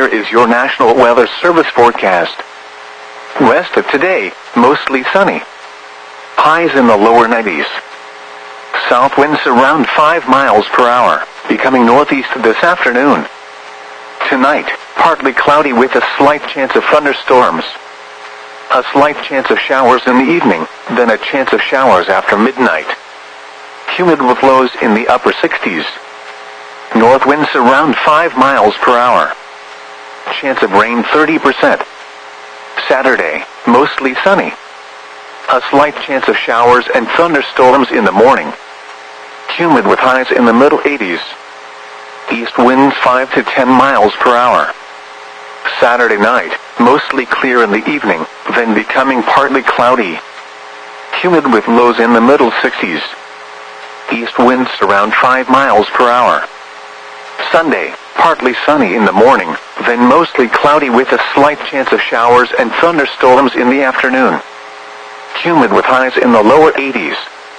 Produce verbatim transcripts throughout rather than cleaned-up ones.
here is your National Weather Service forecast. West of today, mostly sunny. Highs in the lower nineties. South winds around five miles per hour, becoming northeast this afternoon. Tonight, partly cloudy with a slight chance of thunderstorms. A slight chance of showers in the evening, then a chance of showers after midnight. Humid with lows in the upper sixties. North winds around five miles per hour. Chance of rain thirty percent. Saturday, mostly sunny. A slight chance of showers and thunderstorms in the morning. Humid with highs in the middle eighties. East winds five to ten miles per hour. Saturday night, mostly clear in the evening, then becoming partly cloudy. Humid with lows in the middle sixties. East winds around five miles per hour. Sunday, partly sunny in the morning, then mostly cloudy with a slight chance of showers and thunderstorms in the afternoon. Humid with highs in the lower eighties.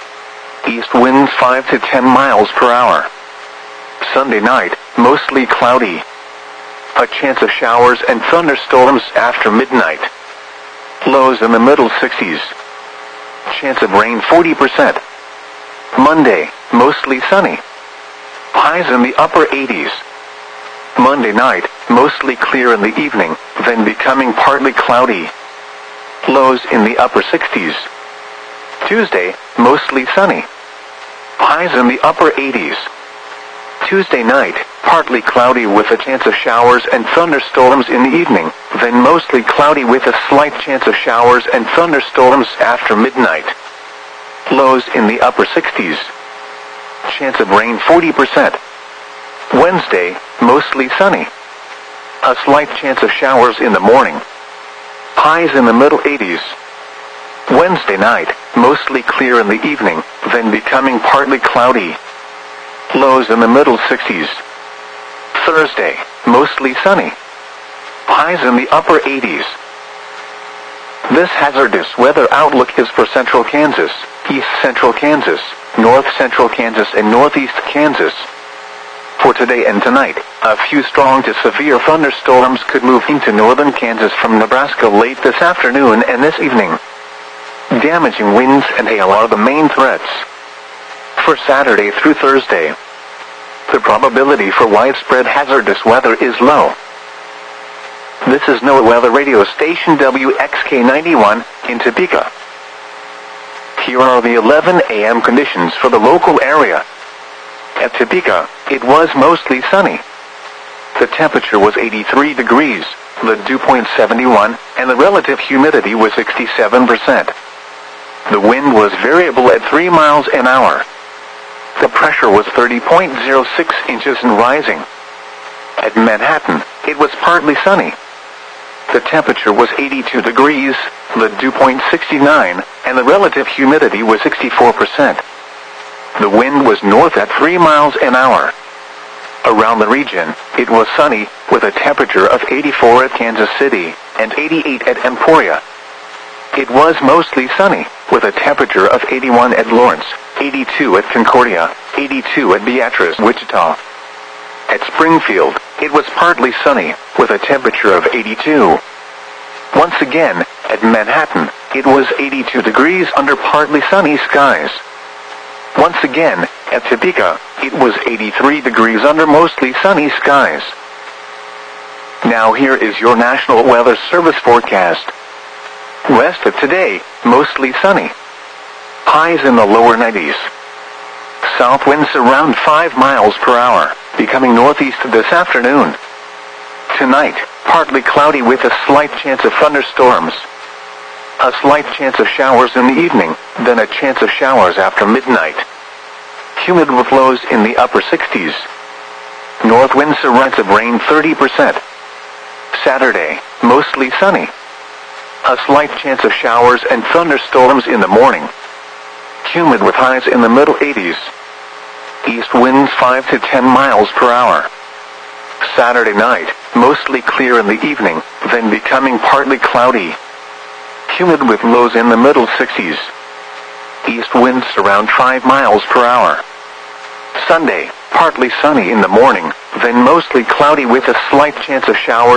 East winds five to ten miles per hour. Sunday night, mostly cloudy. A chance of showers and thunderstorms after midnight. Lows in the middle sixties. Chance of rain forty percent. Monday, mostly sunny. Highs in the upper eighties. Monday night, mostly clear in the evening, then becoming partly cloudy. Lows in the upper sixties. Tuesday, mostly sunny. Highs in the upper eighties. Tuesday night, partly cloudy with a chance of showers and thunderstorms in the evening, then mostly cloudy with a slight chance of showers and thunderstorms after midnight. Lows in the upper sixties. Chance of rain forty percent. Wednesday, mostly sunny. A slight chance of showers in the morning. Highs in the middle eighties. Wednesday night, mostly clear in the evening, then becoming partly cloudy. Lows in the middle sixties. Thursday, mostly sunny. Highs in the upper eighties. This hazardous weather outlook is for central Kansas, east central Kansas, north central Kansas, and northeast Kansas. For today and tonight, a few strong to severe thunderstorms could move into northern Kansas from Nebraska late this afternoon and this evening. Damaging winds and hail are the main threats. For Saturday through Thursday, the probability for widespread hazardous weather is low. This is NOAA Weather Radio Station W X K ninety-one in Topeka. Here are the eleven a m conditions for the local area. At Topeka, it was mostly sunny. The temperature was eighty-three degrees, the dew point seventy-one, and the relative humidity was sixty-seven percent. The wind was variable at three miles an hour. The pressure was thirty point zero six inches and rising. At Manhattan, it was partly sunny. The temperature was eighty-two degrees, the dew point sixty-nine, and the relative humidity was sixty-four percent. The wind was north at three miles an hour. Around the region, it was sunny, with a temperature of eighty-four at Kansas City, and eighty-eight at Emporia. It was mostly sunny, with a temperature of eighty-one at Lawrence, eighty-two at Concordia, eighty-two at Beatrice, Wichita. At Springfield, it was partly sunny, with a temperature of eighty-two. Once again, at Manhattan, it was eighty-two degrees under partly sunny skies. Once again, at Topeka, it was eighty-three degrees under mostly sunny skies. Now here is your National Weather Service forecast. West of today, mostly sunny. Highs in the lower nineties. South winds around five miles per hour, becoming northeast this afternoon. Tonight, partly cloudy with a slight chance of thunderstorms. A slight chance of showers in the evening, then a chance of showers after midnight. Humid with lows in the upper sixties. North winds around of rain thirty percent. Saturday, mostly sunny. A slight chance of showers and thunderstorms in the morning. Humid with highs in the middle eighties. East winds five to ten miles per hour. Saturday night, mostly clear in the evening, then becoming partly cloudy. Humid with lows in the middle sixties. East winds around five miles per hour. Sunday, partly sunny in the morning, then mostly cloudy with a slight chance of showers